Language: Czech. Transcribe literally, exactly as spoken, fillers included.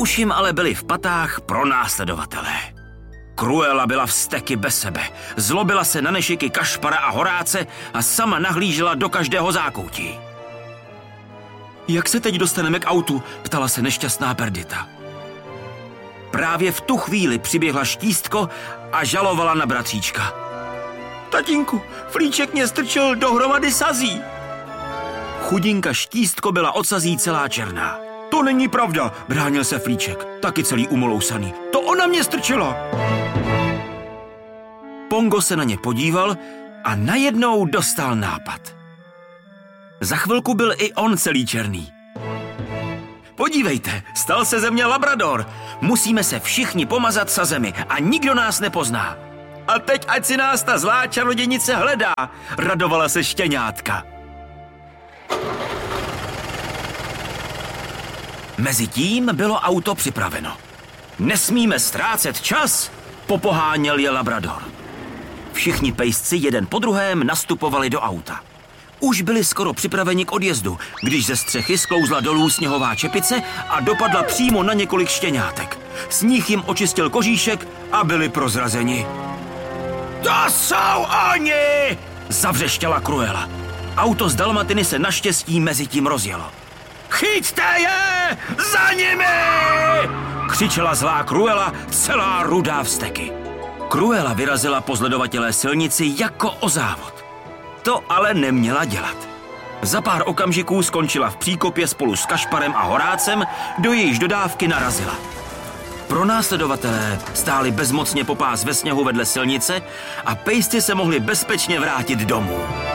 Už jim ale byli v patách pronásledovatelé. Cruella byla vzteky bez sebe, zlobila se na nešiky Kašpara a Horáce a sama nahlížela do každého zákoutí. Jak se teď dostaneme k autu? Ptala se nešťastná Perdita. Právě v tu chvíli přiběhla Štístko a žalovala na bratříčka. Tatínku, Flíček mě strčil dohromady sazí. Chudinka Štístko byla od sazí celá černá. To není pravda, bránil se Flíček, taky celý umolousaný. To ona mě strčila. Pongo se na ně podíval a najednou dostal nápad. Za chvilku byl i on celý černý. Podívejte, stal se ze mě labrador. Musíme se všichni pomazat sazemi a nikdo nás nepozná. A teď ať si nás ta zlá čarodějnice hledá, radovala se štěňátka. Mezitím bylo auto připraveno. Nesmíme ztrácet čas, popoháněl je labrador. Všichni pejsci jeden po druhém nastupovali do auta. Už byli skoro připraveni k odjezdu, když ze střechy sklouzla dolů sněhová čepice a dopadla přímo na několik štěňátek. Sníh jim očistil kožíšek a byli prozrazeni. To jsou oni! Zavřeštěla Cruella. Auto z Dalmatiny se naštěstí mezi tím rozjelo. Chyťte je! Za nimi! Křičela zlá Cruella, celá rudá vzteky. Cruella vyrazila po zledovatelé silnici jako o závod. To ale neměla dělat. Za pár okamžiků skončila v příkopě spolu s Kašparem a Horácem, do jejíž dodávky narazila. Pronásledovatelé stáli bezmocně popás ve sněhu vedle silnice a pejsci se mohli bezpečně vrátit domů.